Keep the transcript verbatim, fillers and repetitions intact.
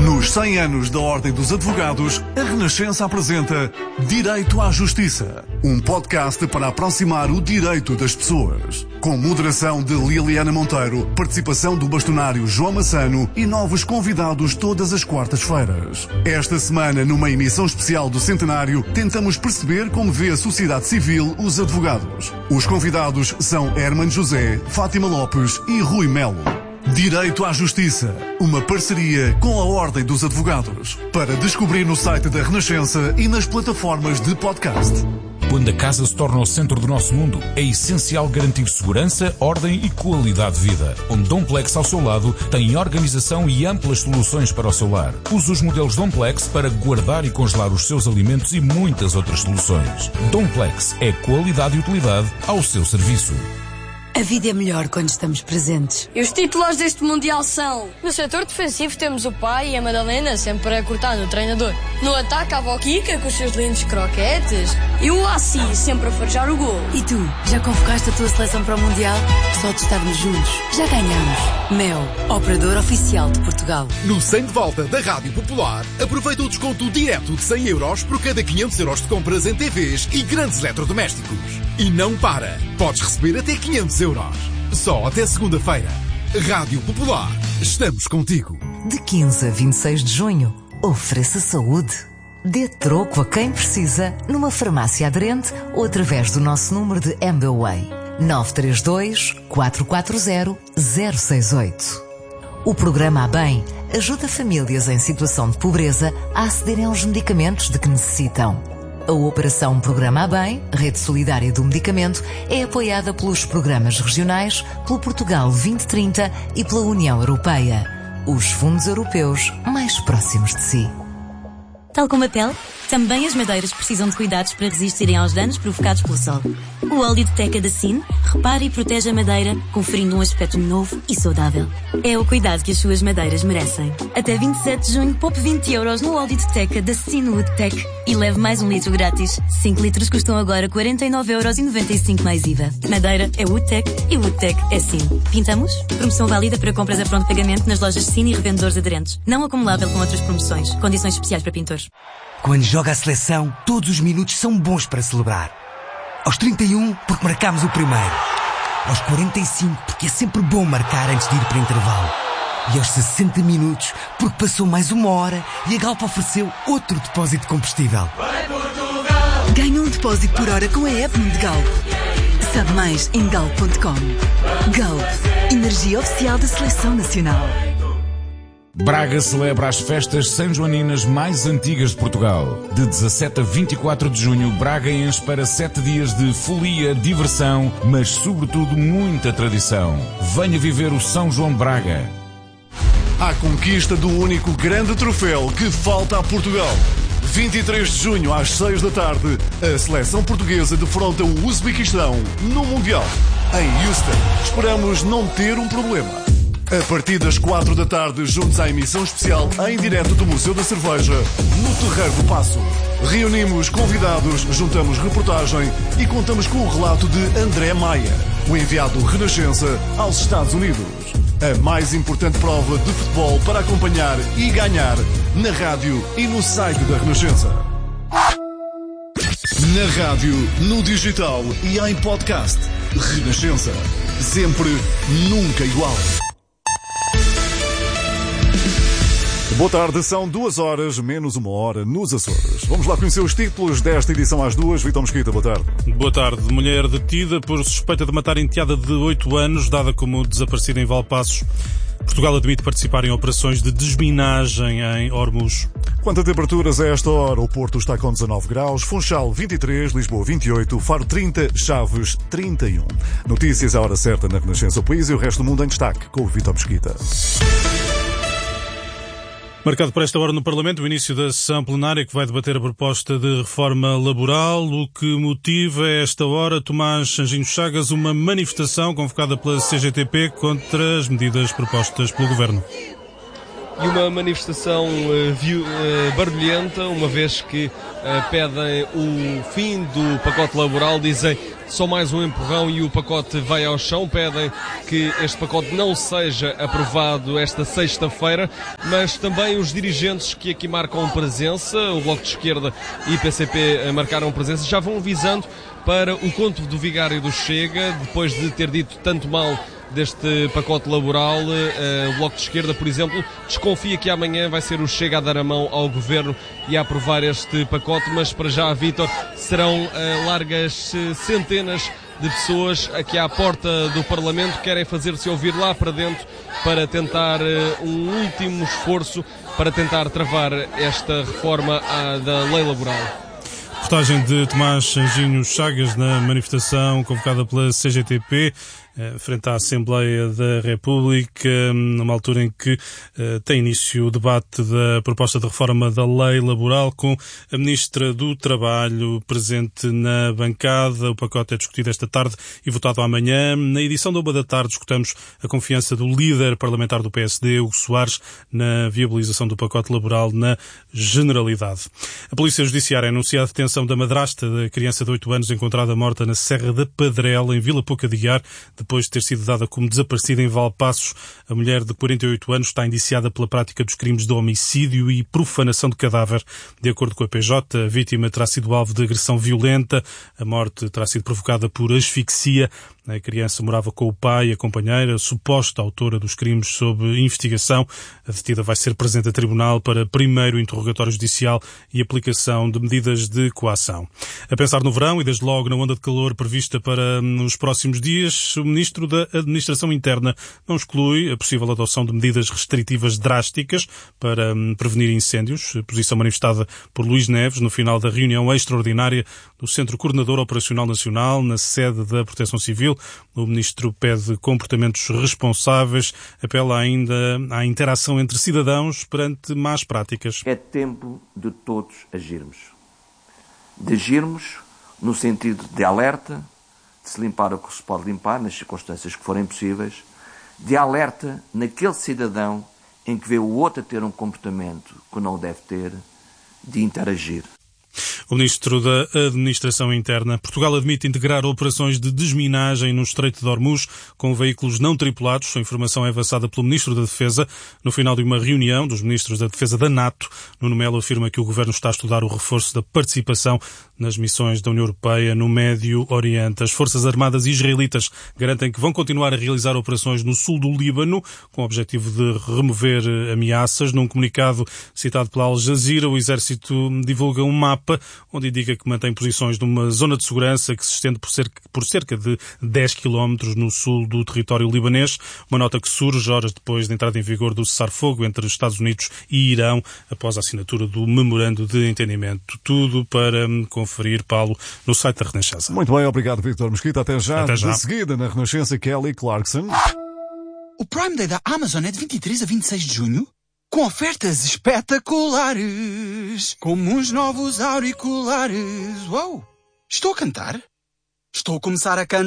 Nos cem anos da Ordem dos Advogados, a Renascença apresenta Direito à Justiça, um podcast para aproximar o direito das pessoas. Com moderação de Liliana Monteiro, participação do bastonário João Massano e novos convidados todas as quartas-feiras. Esta semana, numa emissão especial do Centenário, tentamos perceber como vê a sociedade civil os advogados. Os convidados são Hermano José, Fátima Lopes e Rui Melo. Direito à Justiça, uma parceria com a Ordem dos Advogados. Para descobrir no site da Renascença e nas plataformas de podcast. Quando a casa se torna o centro do nosso mundo, é essencial garantir segurança, ordem e qualidade de vida. Onde Domplex ao seu lado tem organização e amplas soluções para o seu lar. Use os modelos Domplex para guardar e congelar os seus alimentos e muitas outras soluções. Domplex é qualidade e utilidade ao seu serviço. A vida é melhor quando estamos presentes. E os titulares deste Mundial são... No setor defensivo temos o pai e a Madalena, sempre a cortar no treinador. No ataque, a avó Kika, com os seus lindos croquetes. E o Assi, sempre a farejar o gol. E tu, já convocaste a tua seleção para o Mundial? Só de estarmos juntos, já ganhamos. Mel, operador oficial de Portugal. No cem de volta da Rádio Popular, aproveita o desconto direto de cem euros por cada quinhentos euros de compras em T Vs e grandes eletrodomésticos. E não para! Podes receber até quinhentos euros. Só até segunda-feira. Rádio Popular. Estamos contigo. De quinze a vinte e seis de junho, ofereça saúde. Dê troco a quem precisa numa farmácia aderente ou através do nosso número de Ambaway nove três dois, quatro quatro zero, zero seis oito. O programa A Bem ajuda famílias em situação de pobreza a acederem aos medicamentos de que necessitam. A Operação Programa A Bem, Rede Solidária do Medicamento, é apoiada pelos programas regionais, pelo Portugal vinte trinta e pela União Europeia. Os fundos europeus mais próximos de si. Tal como a pele, também as madeiras precisam de cuidados para resistirem aos danos provocados pelo sol. O óleo de teca da Sine repara e protege a madeira, conferindo um aspecto novo e saudável. É o cuidado que as suas madeiras merecem. Até vinte e sete de junho, poupe vinte euros no óleo de teca da Sine Woodtech e leve mais um litro grátis. cinco litros custam agora quarenta e nove euros e noventa e cinco mais I V A. Madeira é Woodtech e Woodtech é Sine. Pintamos? Promoção válida para compras a pronto pagamento nas lojas Sine e revendedores aderentes. Não acumulável com outras promoções. Condições especiais para pintores. Quando joga a seleção, todos os minutos são bons para celebrar. Aos trinta e um, porque marcámos o primeiro. Aos quarenta e cinco, porque é sempre bom marcar antes de ir para intervalo. E aos sessenta minutos, porque passou mais uma hora e a Galp ofereceu outro depósito de combustível. Ganha um depósito por hora com a app de Galp. Sabe mais em galp ponto com. Galp, energia oficial da Seleção Nacional. Braga celebra as festas sanjoaninas mais antigas de Portugal. De dezassete a vinte e quatro de junho, Braga enche para sete dias de folia, diversão, mas sobretudo muita tradição. Venha viver o São João de Braga. À conquista do único grande troféu que falta a Portugal. vinte e três de junho, às seis da tarde, a seleção portuguesa defronta o Uzbequistão no Mundial. Em Houston, esperamos não ter um problema. A partir das quatro da tarde, juntos à emissão especial em direto do Museu da Cerveja, no Terreiro do Paço. Reunimos convidados, juntamos reportagem e contamos com o relato de André Maia, o enviado Renascença aos Estados Unidos. A mais importante prova de futebol para acompanhar e ganhar na rádio e no site da Renascença. Na rádio, no digital e em podcast. Renascença. Sempre, nunca igual. Boa tarde, são duas horas, menos uma hora, nos Açores. Vamos lá conhecer os títulos desta edição às duas. Vitor Mesquita, boa tarde. Boa tarde. Mulher detida por suspeita de matar enteada de oito anos, dada como desaparecida em Valpaços. Portugal admite participar em operações de desminagem em Ormuz. Quanto a temperaturas a esta hora, o Porto está com dezanove graus, Funchal vinte e três, Lisboa vinte e oito, Faro trinta, Chaves trinta e um. Notícias à hora certa na Renascença, o país e o resto do mundo em destaque, com o Vitor Mesquita. Marcado para esta hora no Parlamento o início da sessão plenária que vai debater a proposta de reforma laboral, o que motiva a esta hora, Tomás Anjinho Chagas, uma manifestação convocada pela C G T P contra as medidas propostas pelo Governo. E uma manifestação uh, viu, uh, barulhenta, uma vez que uh, pedem o fim do pacote laboral, dizem só mais um empurrão e o pacote vai ao chão. Pedem que este pacote não seja aprovado esta sexta-feira, mas também os dirigentes que aqui marcam presença, o Bloco de Esquerda e P C P marcaram presença, já vão avisando para o conto do vigário do Chega, depois de ter dito tanto mal deste pacote laboral. O Bloco de Esquerda, por exemplo, desconfia que amanhã vai ser o Chega a dar a mão ao Governo e a aprovar este pacote, mas para já, Vítor, serão largas centenas de pessoas aqui à porta do Parlamento que querem fazer-se ouvir lá para dentro para tentar um último esforço para tentar travar esta reforma da lei laboral. Reportagem de Tomás Anjinho Chagas na manifestação convocada pela C G T P frente à Assembleia da República, numa altura em que uh, tem início o debate da proposta de reforma da lei laboral, com a Ministra do Trabalho presente na bancada. O pacote é discutido esta tarde e votado amanhã. Na edição da uma da tarde discutamos a confiança do líder parlamentar do P S D, Hugo Soares, na viabilização do pacote laboral na generalidade. A Polícia Judiciária anuncia a detenção da madrasta da criança de oito anos encontrada morta na Serra da Padrela, em Vila Pouca de Guiar, depois de ter sido dada como desaparecida em Valpaços. A mulher de quarenta e oito anos está indiciada pela prática dos crimes de homicídio e profanação de cadáver. De acordo com a P J, a vítima terá sido alvo de agressão violenta. A morte terá sido provocada por asfixia. A criança morava com o pai e a companheira, a suposta autora dos crimes sob investigação. A detida vai ser presente a tribunal para primeiro interrogatório judicial e aplicação de medidas de coação. A pensar no verão e desde logo na onda de calor prevista para os próximos dias, o Ministro da Administração Interna não exclui a possível adoção de medidas restritivas drásticas para prevenir incêndios, posição manifestada por Luís Neves no final da reunião extraordinária do Centro Coordenador Operacional Nacional, na sede da Proteção Civil. O Ministro pede comportamentos responsáveis, apela ainda à interação entre cidadãos perante más práticas. É tempo de todos agirmos. De agirmos no sentido de alerta, de se limpar o que se pode limpar, nas circunstâncias que forem possíveis, de alerta naquele cidadão em que vê o outro a ter um comportamento que não deve ter, de interagir. O Ministro da Administração Interna. Portugal admite integrar operações de desminagem no Estreito de Hormuz com veículos não tripulados. A informação é avançada pelo Ministro da Defesa no final de uma reunião dos Ministros da Defesa da NATO. Nuno Melo afirma que o Governo está a estudar o reforço da participação nas missões da União Europeia no Médio Oriente. As Forças Armadas israelitas garantem que vão continuar a realizar operações no sul do Líbano com o objetivo de remover ameaças. Num comunicado citado pela Al Jazeera, o Exército divulga um mapa onde indica que mantém posições numa zona de segurança que se estende por cerca, por cerca de dez quilómetros no sul do território libanês. Uma nota que surge horas depois da entrada em vigor do cessar-fogo entre Estados Unidos e Irão, após a assinatura do memorando de entendimento. Tudo para conferir, Paulo, no site da Renascença. Muito bem, obrigado, Vítor Mesquita. Até já. Até já. De seguida, na Renascença, Kelly Clarkson. O Prime Day da Amazon é de vinte e três a vinte e seis de junho, com ofertas espetaculares, como os novos auriculares. Uau! Estou a cantar? Estou a começar a cantar.